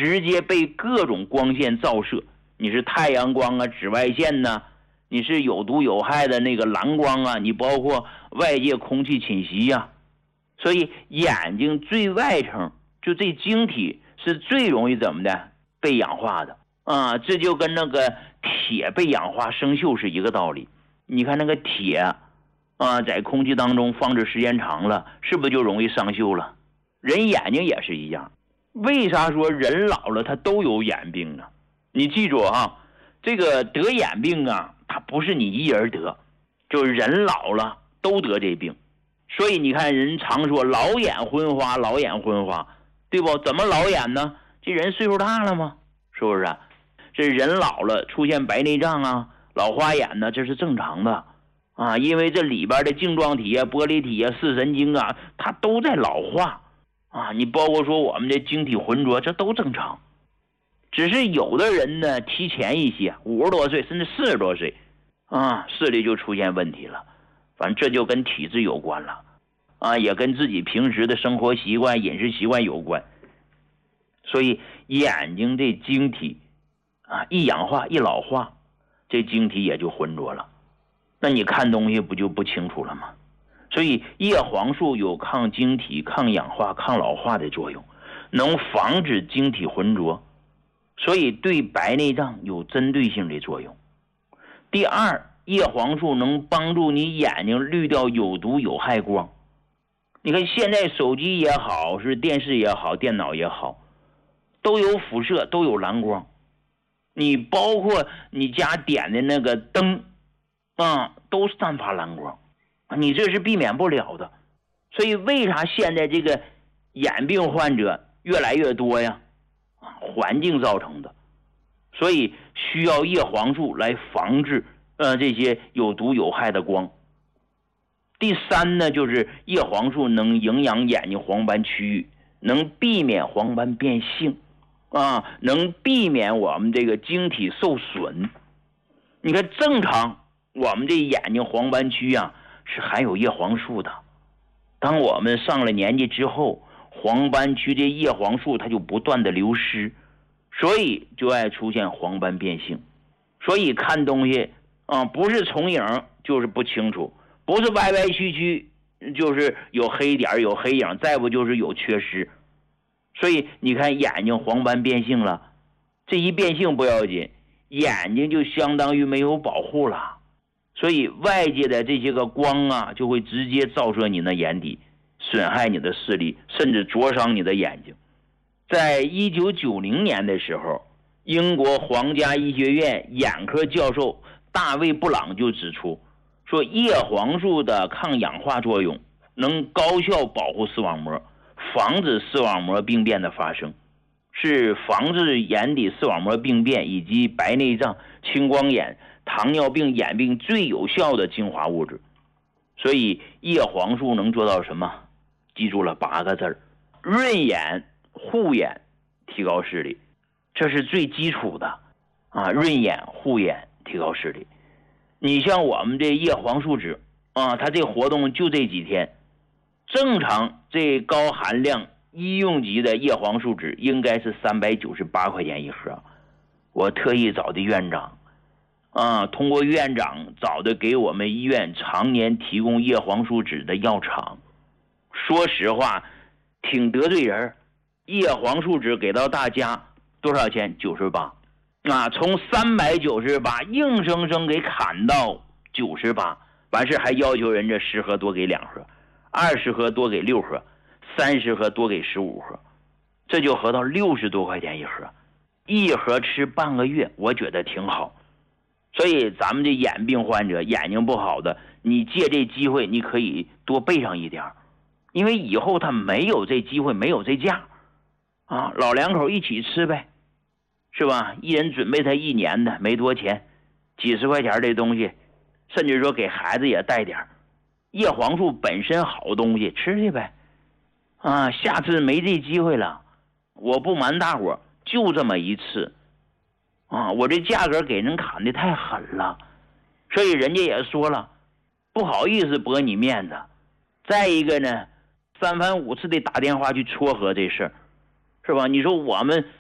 直接被各种光线照射，你是太阳光啊、紫外线呢，你是有毒有害的那个蓝光啊，你包括外界空气侵袭呀，所以眼睛最外层就这晶体是最容易怎么的被氧化的啊，这就跟那个铁被氧化生锈是一个道理。你看那个铁啊，在空气当中放置时间长了，是不是就容易生锈了？人眼睛也是一样。为啥说人老了他都有眼病呢？你记住啊，这个得眼病啊，它不是你一人得，就是人老了都得这病。所以你看人常说老眼昏花，老眼昏花，对不？怎么老眼呢？这人岁数大了吗？是不是啊？这人老了出现白内障啊、老花眼呢，这是正常的啊，因为这里边的晶状体啊、玻璃体啊、视神经啊，它都在老化啊。你包括说我们的晶体浑浊，这都正常。只是有的人呢提前一些，50多岁甚至40多岁啊，视力就出现问题了。反正这就跟体质有关了啊，也跟自己平时的生活习惯、饮食习惯有关。所以眼睛这晶体啊，一氧化一老化，这晶体也就浑浊了，那你看东西不就不清楚了吗？所以叶黄素有抗晶体、抗氧化、抗老化的作用，能防止晶体浑浊，所以对白内障有针对性的作用。第二，叶黄素能帮助你眼睛滤掉有毒有害光。你看现在手机也好，是电视也好，电脑也好，都有辐射，都有蓝光。你包括你家点的那个灯啊，都散发蓝光，你这是避免不了的。所以为啥现在这个眼病患者越来越多呀？环境造成的，所以需要叶黄素来防治这些有毒有害的光。第三呢，就是叶黄素能营养眼睛黄斑区域，能避免黄斑变性啊，能避免我们这个晶体受损。你看正常我们这眼睛黄斑区啊是含有叶黄素的，当我们上了年纪之后，黄斑区的叶黄素它就不断的流失，所以就爱出现黄斑变性。所以看东西啊，不是重影就是不清楚，不是歪歪曲曲就是有黑点有黑影，再不就是有缺失。所以你看眼睛黄斑变性了，这一变性不要紧，眼睛就相当于没有保护了，所以外界的这些个光啊就会直接照射你的眼底，损害你的视力，甚至灼伤你的眼睛。在1990年的时候，英国皇家医学院眼科教授大卫布朗就指出，说叶黄素的抗氧化作用能高效保护视网膜，防止视网膜病变的发生，是防治眼底视网膜病变以及白内障、青光眼、糖尿病眼病最有效的精华物质。所以叶黄素能做到什么？记住了8个字：润眼、护眼、提高视力。这是最基础的啊，润眼、护眼、提高视力。你像我们这叶黄素酯啊，它这活动就这几天，正常这高含量医用级的叶黄素酯应该是398块钱一盒。我特意找的院长啊，通过院长找的给我们医院常年提供叶黄素酯的药厂。说实话挺得罪人，叶黄素酯给到大家多少钱？98啊，从398硬生生给砍到98，完事还要求人家10盒多给2盒，20盒多给6盒，30盒多给15盒，这就合到60多块钱一盒，一盒吃半个月，我觉得挺好。所以咱们这眼病患者眼睛不好的，你借这机会你可以多备上一点，因为以后他没有这机会，没有这价啊，老两口一起吃呗，是吧？一人准备他1年的，没多钱，几十块钱的东西，甚至说给孩子也带点。叶黄素本身好东西，吃去呗。啊，下次没这机会了，我不瞒大伙，就这么一次啊，我这价格给人砍的太狠了，所以人家也说了，不好意思驳你面子。再一个呢，3番5次的打电话去撮合这事儿，是吧？你说我们